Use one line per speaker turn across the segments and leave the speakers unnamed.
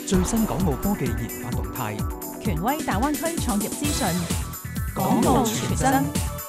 最新港澳科技研發動態，
權威大灣區創業資訊，
港澳全真。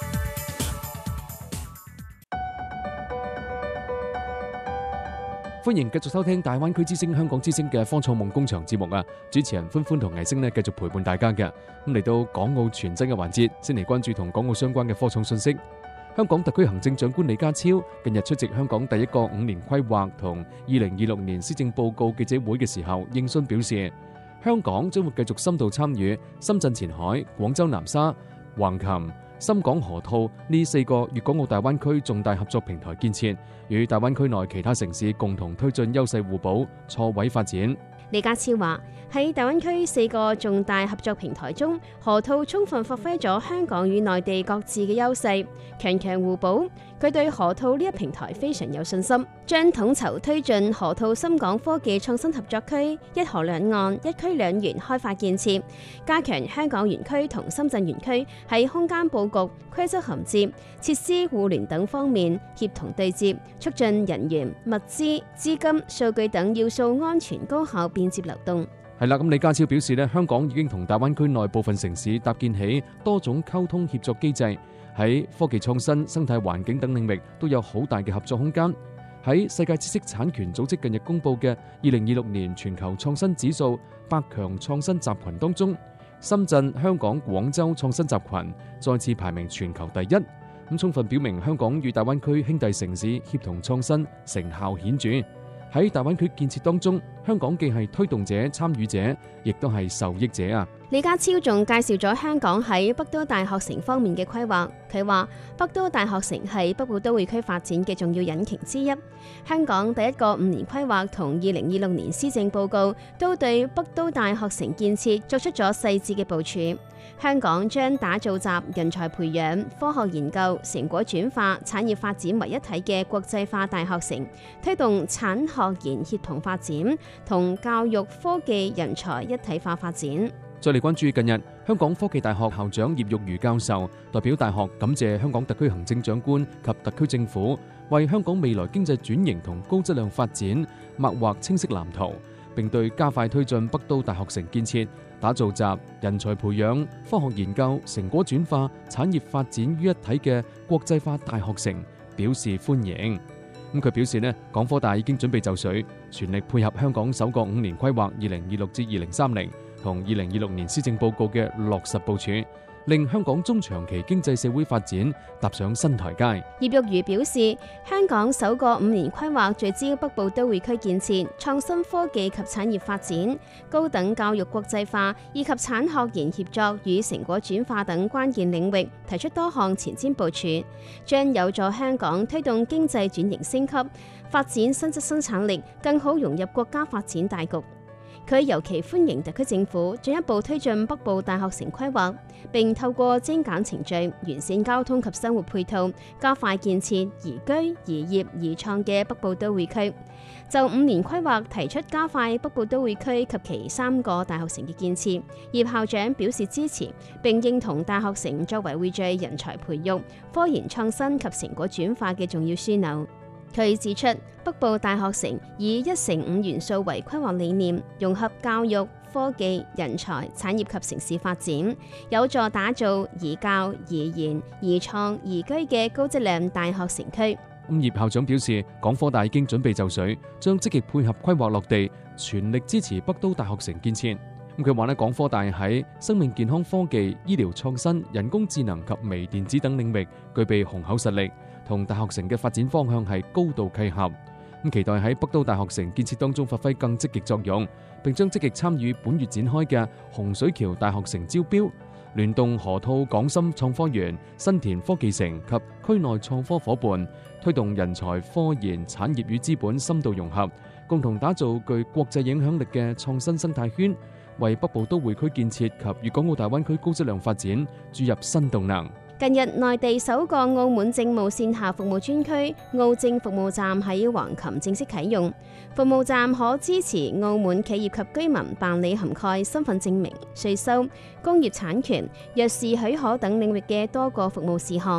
歡迎繼續收聽大灣區之聲香港之聲嘅科創夢工場節目啊！主持人歡歡同藝星繼續陪伴大家嘅。咁嚟到港澳全真嘅環節，先嚟關注同港澳相關嘅科創信息。香港特區行政長官李家超近日出席香港第一個5年規劃同2026年施政報告記者會嘅時候，應訊表示，香港將會繼續深度參與深圳前海、廣州南沙、橫琴、深港河套呢4個粵港澳大灣區重大合作平台建設，與大灣區內其他城市共同推進優勢互補、錯位發展。
李家超話：喺大灣區4個重大合作平台中，河套充分發揮咗香港與內地各自嘅優勢，強強互補。佢對河套呢一平台非常有信心，將統籌推進河套深港科技創新合作區、一河兩岸、一區兩園開發建設，加強香港園區同深圳園區喺空間佈局、規則銜接、設施互聯等方面協同對接，促進人員、物資、資金、數據等要素安全高效便接流動。
係啦，咁李家超表示香港已經同大灣區內部分城市搭建起多種溝通協作機制，喺科技創新、生態環境等領域都有好大嘅合作空間。喺世界知識產權組織近日公布嘅2026年全球創新指數100強創新集群當中，深圳、香港、廣州創新集群再次排名全球第一，咁充分表明香港與大灣區兄弟城市協同創新成效顯著。喺大灣區建設當中，香港既係推動者、參與者，亦都係受益者啊！
李家超仲介紹咗香港喺北都大學城方面嘅規劃。佢話北都大學城係北部都會區發展嘅重要引擎之一。香港第一個5年規劃同2026年施政報告都對北都大學城建設作出咗細緻嘅部署。香港將打造集人才培養、科學研究、成果轉化、產業發展為一體嘅國際化大學城，推動產學研協同發展同教育科技人才一體化發展。
再嚟關注近日，香港科技大學校長葉玉如教授代表大學感謝香港特區行政長官及特區政府為香港未來經濟轉型同高質量發展擘劃清晰藍圖，並對加快推進北都大學城建設、打造集人才培養、科學研究、成果轉化、產業發展於一體嘅國際化大學城表示歡迎。佢表示港科大已經準備就緒，全力配合香港首個5年規劃2026至2030同2026年施政報告嘅落實部署，令香港中長期經濟社會發展踏上新台階。
葉玉如表示，香港首個5年規劃聚焦北部都會區建設、創新科技及產業發展、高等教育國際化以及產學研協作與成果轉化等關鍵領域，提出多項前瞻部署，將有助香港推動經濟轉型升級、發展新質生產力，更好融入國家發展大局。佢尤其歡迎特區政府進一步推進北部大學城規劃，並透過精簡程序、完善交通及生活配套，加快建設宜居、宜業、宜創嘅北部都會區。就5年規劃提出加快北部都會區及其3個大學城嘅建設，葉校長表示支持，並認同大學城作為匯聚人才培育、科研創新及成果轉化嘅重要樞紐。佢指出，北部大學城以1乘5元素為規劃理念，融合教育、科技、人才、產業及城市發展，有助打造宜教、宜研、宜創、宜居嘅高質量大學城區。
葉校長表示，港科大已經準備就緒，將積極配合規劃落地，全力支持北都大學城建設。佢話港科大喺生命健康科技、醫療創新、人工智能及微電子等領域具備雄厚實力，同大學城嘅發展方向係高度契合。期待喺北都大學城建設當中發揮更積極作用，並將積極參與本月展開嘅洪水橋大學城招標，聯動河套港深創科園、新田科技城及區內創科夥伴，推動人才、科研、產業與資本深度融合，共同打造具國際影響力嘅創新生態圈，為北部都會區建設及粵港澳大灣區高質量發展注入新動能。
近日，內地首個澳門政務線下服務專區澳政服務站喺橫琴正式啟用。服務站可支持澳門企業及居民辦理涵蓋身份證明、稅收、工業產權、藥事許可等領域嘅多個服務事項。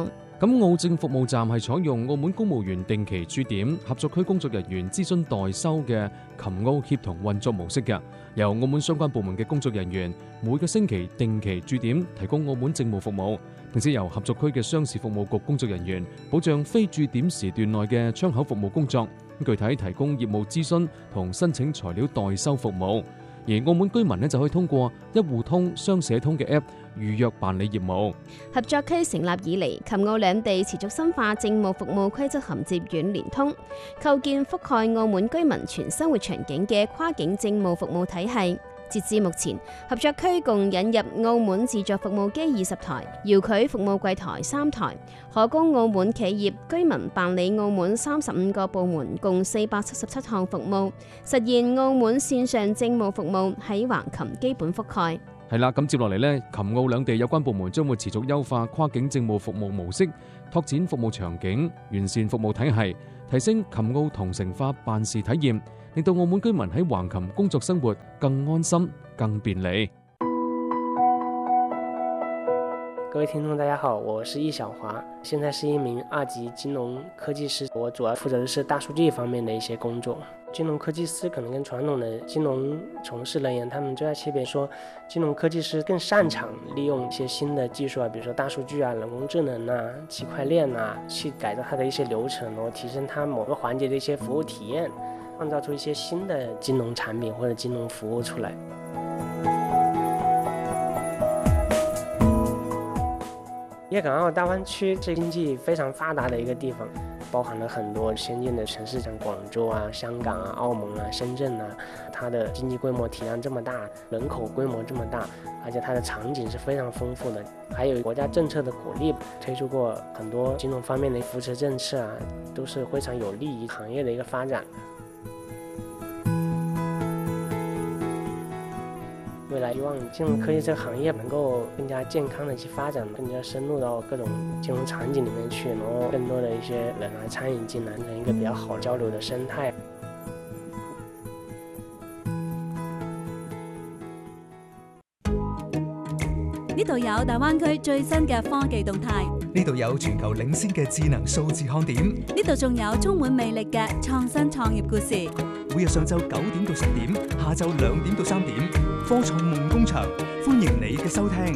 咁澳政服務站係採用澳門公務員定期駐點合作區工作人員諮詢代收嘅琴澳協同運作模式嘅，由澳門相關部門嘅工作人員每個星期定期駐點提供澳門政務服務，並且由合作區嘅商事服務局工作人員保障非駐點時段內嘅窗口服務工作，具體提供業務諮詢同申請材料代收服務。而澳門居民呢就可以通過一戶通、雙社通嘅 App 預約辦理業務。
合作區成立以嚟，琴澳兩地持續深化政務服務規則銜接軟聯通，構建覆蓋澳門居民全生活場景嘅跨境政務服務體系。截至目前，合作區共引入澳門自助服務機20台、遙距服務櫃台3台，可供澳門企業居民辦理澳門35個部門共477項服務，實現澳門線上政務服務喺橫琴基本覆蓋。
係啦，咁接落嚟呢，琴澳兩地有關部門將會持續優化跨境政務服務模式，拓展服務場景，完善服務體系，提升琴澳同城化辦事體驗，令到澳門居民喺橫琴工作生活更安心、更便利。
各位聽眾大家好，我是易小華，現在是一名2級金融科技師，我主要負責的是大數據方面的一些工作。金融科技師可能跟傳統的金融從事人員，他們最大區別說，金融科技師更擅長利用一些新的技術啊，比如說大數據啊、人工智能啊、區塊鏈啊，去改造它的一些流程，然後提升它某個環節的一些服務體驗，創造出一些新的金融產品或者金融服務出來。粵港澳大灣區是經濟非常發達的一個地方，包含了很多先進的城市，像廣州啊、香港啊、澳門啊、深圳啊，它的經濟規模體量這麼大，人口規模這麼大，而且它的場景是非常豐富的，還有國家政策的鼓勵，推出過很多金融方面的扶持政策啊，都是非常有利於行業的一個發展。未來希望金融科技這個行業能夠更加健康的去發展，更加深入到各種金融場景裡面去，然後更多的一些人來參與進來，成一個比較好交流的生態。
呢度有大灣區最新嘅科技動態，
呢度有全球領先嘅智能數字看點，
呢度仲有充滿魅力嘅創新創業故事。
每日上晝9點到10點，下晝2點到3點，科創夢工場，歡迎你嘅收聽。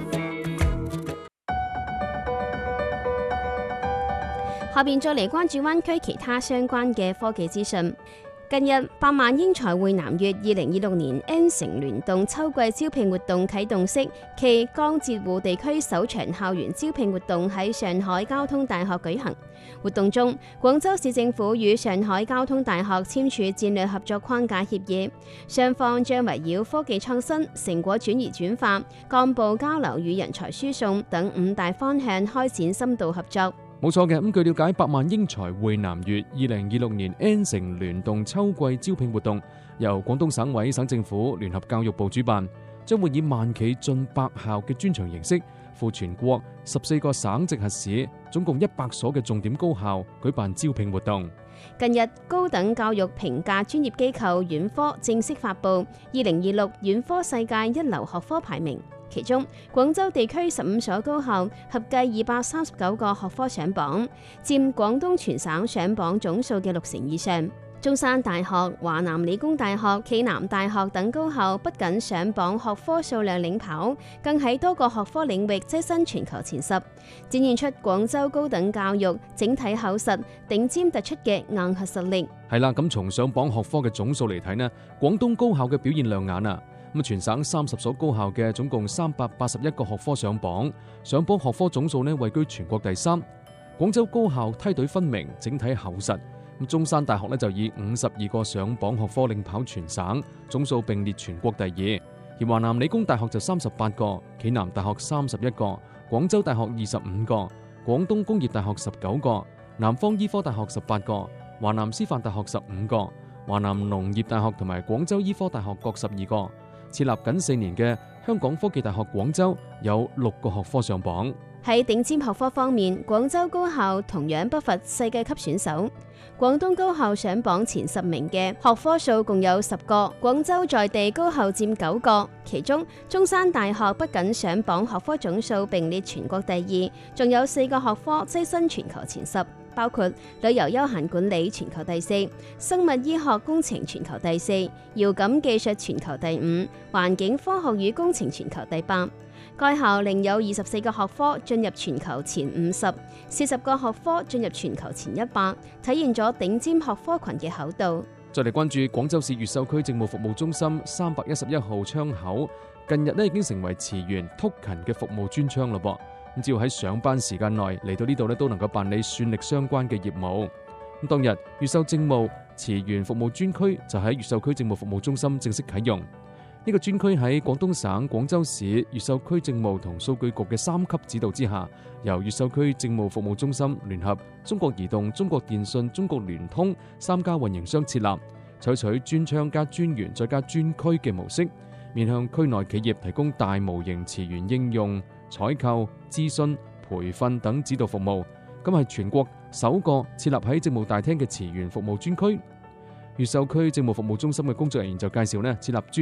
下邊再嚟關注灣區其他相關嘅科技資訊。近日，百萬英才匯南粵2026年 N 城聯動秋季招聘活動啟動式暨江浙滬地區首場校園招聘活動喺上海交通大學舉行。活動中，廣州市政府與上海交通大學簽署戰略合作框架協議，雙方將圍繞科技創新、成果轉移轉化、幹部交流與人才輸送等5大方向開展深度合作。
冇錯嘅，咁據了解，百萬英才匯南粵2026年 N 城聯動秋季招聘活動由廣東省委省政府聯合教育部主辦，將會以萬企進百校嘅專場形式，赴全國14個省直轄市，總共100所嘅重點高校舉辦招聘活動。
近日，高等教育評價專業機構院科正式發布2026院科世界一流學科排名。其中，廣州地區15所高校合計239個學科上榜，佔廣東全省上榜總數嘅60%以上。中山大學、華南理工大學、暨南大學等高校不僅上榜學科數量領跑，更喺多個學科領域躋身全球前10，展現出廣州高等教育整體厚實、頂尖突出嘅硬核實力。
係啦，咁從上榜學科嘅總數嚟睇呢，廣東高校嘅表現亮眼啊！咁全省30所高校嘅總共381個學科上榜學科總數呢位居全國第3。廣州高校梯隊分明，整體厚實。咁中山大學呢就以52個上榜學科領跑全省，總數並列全國第2。而華南理工大學就38個，暨南大學31個，廣州大學25個，廣東工業大學19個，南方醫科大學18個，華南師範大學15個，華南農業大學同埋廣州醫科大學各12個。設立僅4年嘅香港科技大學廣州有6個學科上榜。
喺頂尖學科方面，廣州高校同樣不乏世界級選手。廣東高校上榜前10名嘅學科數共有10個，廣州在地高校佔9個。其中，中山大學不僅上榜學科總數並列全國第2，仲有4個學科躋身全球前10，包括旅遊休閒管理全球第4、生物醫學工程全球第4、遙感技術全球第5、環境科學與工程全球第8。該校另有24個學科進入全球前50，40個學科進入全球前100，體現咗頂尖學科群嘅厚度。
再嚟關注廣州市越秀區政務服務中心311號窗口，近日已經成為辭員突勤嘅服務專窗咯噃。咁只要喺上班時間內嚟到呢度都能夠辦理算力相關嘅業務。咁當日越秀政務辭員服務專區就喺越秀區政務服務中心正式啟用。呢個專區喺廣東省廣州市越秀區政務同數據局嘅3級指導之下，由越秀區政務服務中心聯合中國移動、中國電信、中國聯通3家運營商設立，採取專窗加專員再加專區嘅模式，面向區內企業提供大模型辭員應用、採購、諮詢、培訓等指導服務。咁係全國首個設立喺政務大廳嘅辭員服務專區。越秀區政務服務中心嘅工作人員就介紹設立專